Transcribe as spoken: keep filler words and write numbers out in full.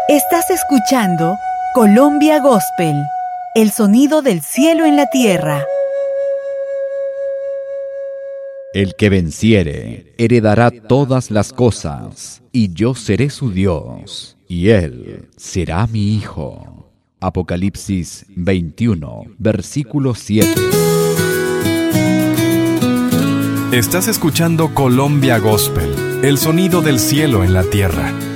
Estás escuchando Colombia Gospel, el sonido del cielo en la tierra. El que venciere heredará todas las cosas, y yo seré su Dios, y él será mi hijo. Apocalipsis veintiuno, versículo siete. Estás escuchando Colombia Gospel, el sonido del cielo en la tierra.